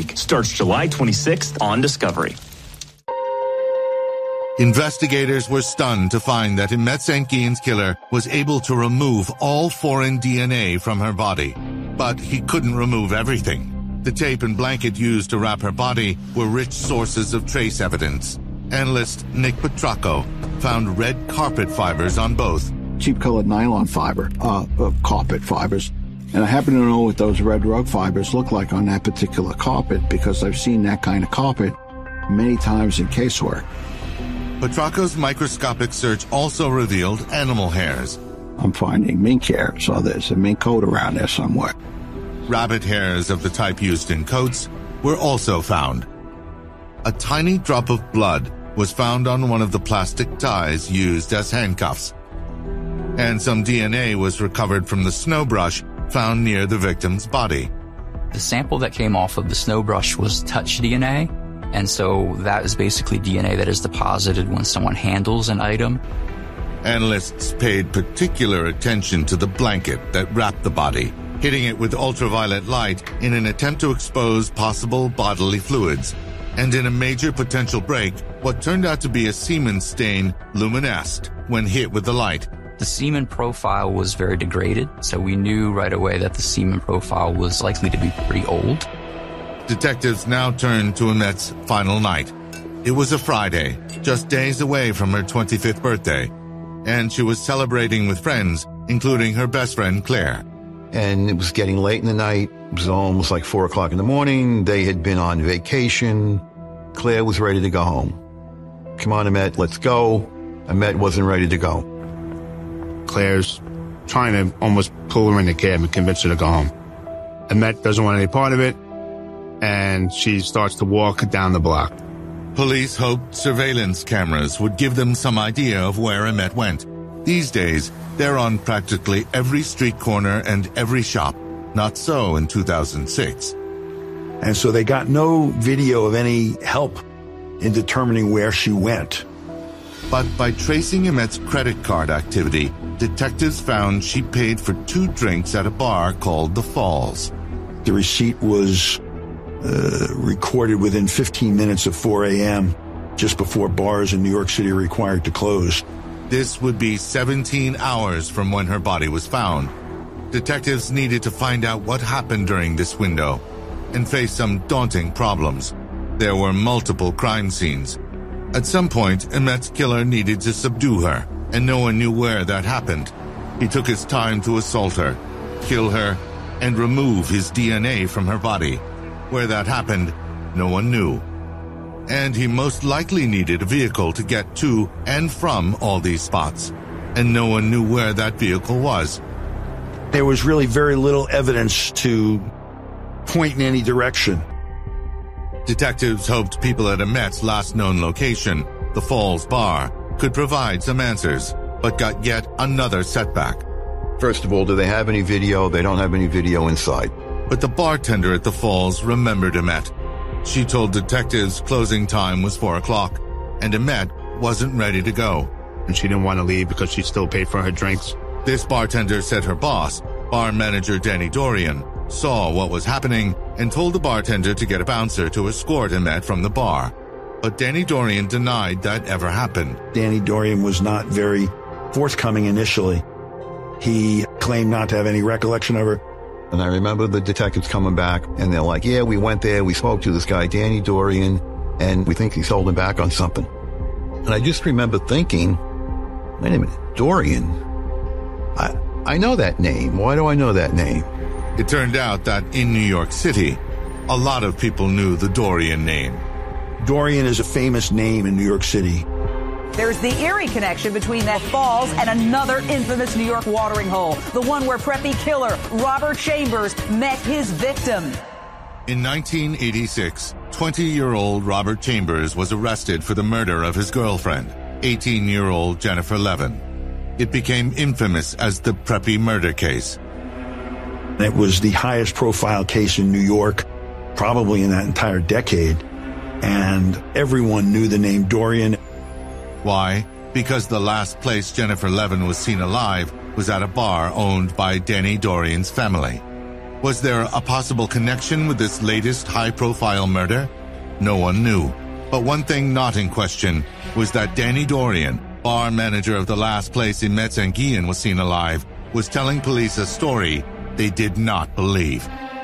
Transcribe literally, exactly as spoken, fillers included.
Week starts July twenty-sixth on Discovery. Investigators were stunned to find that Imette Saint Guillen's killer was able to remove all foreign D N A from her body. But he couldn't remove everything. The tape and blanket used to wrap her body were rich sources of trace evidence. Analyst Nick Petracco found red carpet fibers on both. Cheap-colored nylon fiber, uh, uh, carpet fibers. And I happen to know what those red rug fibers look like on that particular carpet because I've seen that kind of carpet many times in casework. Petracco's microscopic search also revealed animal hairs. I'm finding mink hair, so there's a mink coat around there somewhere. Rabbit hairs of the type used in coats were also found. A tiny drop of blood was found on one of the plastic ties used as handcuffs. And some D N A was recovered from the snow brush found near the victim's body. The sample that came off of the snow brush was touch D N A, and so that is basically D N A that is deposited when someone handles an item. Analysts paid particular attention to the blanket that wrapped the body, hitting it with ultraviolet light in an attempt to expose possible bodily fluids. And in a major potential break, what turned out to be a semen stain luminesced when hit with the light. The semen profile was very degraded, so we knew right away that the semen profile was likely to be pretty old. Detectives now turned to Imette's final night. It was a Friday, just days away from her twenty-fifth birthday, and she was celebrating with friends, including her best friend Claire. And it was getting late in the night. It was almost like four o'clock in the morning. They had been on vacation. Claire was ready to go home. Come on, Imette, let's go. Imette wasn't ready to go. Claire's trying to almost pull her in the cab and convince her to go home. Imette doesn't want any part of it, and she starts to walk down the block. Police hoped surveillance cameras would give them some idea of where Imette went. These days, they're on practically every street corner and every shop. Not so in two thousand six. And so they got no video of any help in determining where she went. But by tracing Imette's credit card activity, detectives found she paid for two drinks at a bar called The Falls. The receipt was uh, recorded within fifteen minutes of four a.m., just before bars in New York City are required to close. This would be seventeen hours from when her body was found. Detectives needed to find out what happened during this window and face some daunting problems. There were multiple crime scenes. At some point, Imette's killer needed to subdue her, and no one knew where that happened. He took his time to assault her, kill her, and remove his D N A from her body. Where that happened, no one knew. And he most likely needed a vehicle to get to and from all these spots, and no one knew where that vehicle was. There was really very little evidence to point in any direction. Detectives hoped people at Imette's last known location, the Falls Bar, could provide some answers, but got yet another setback. First of all, do they have any video? They don't have any video inside. But the bartender at the Falls remembered Imette. She told detectives closing time was four o'clock, and Imette wasn't ready to go. And she didn't want to leave because she still paid for her drinks. This bartender said her boss, bar manager Danny Dorian, saw what was happening and told the bartender to get a bouncer to escort Imette from the bar. But Danny Dorian denied that ever happened. Danny Dorian was not very forthcoming initially. He claimed not to have any recollection of her. And I remember the detectives coming back, and they're like, yeah, we went there, we spoke to this guy, Danny Dorian, and we think he's holding back on something. And I just remember thinking, wait a minute, Dorian? I, I know that name. Why do I know that name? It turned out that in New York City, a lot of people knew the Dorian name. Dorian is a famous name in New York City. There's the eerie connection between that Falls and another infamous New York watering hole, the one where preppy killer Robert Chambers met his victim. In nineteen eighty-six, twenty-year-old Robert Chambers was arrested for the murder of his girlfriend, eighteen-year-old Jennifer Levin. It became infamous as the Preppy murder case. It was the highest profile case in New York, probably in that entire decade, and everyone knew the name Dorian. Why? Because the last place Jennifer Levin was seen alive was at a bar owned by Danny Dorian's family. Was there a possible connection with this latest high-profile murder? No one knew. But one thing not in question was that Danny Dorian, bar manager of the last place Imet Sanguillen was seen alive, was telling police a story they did not believe.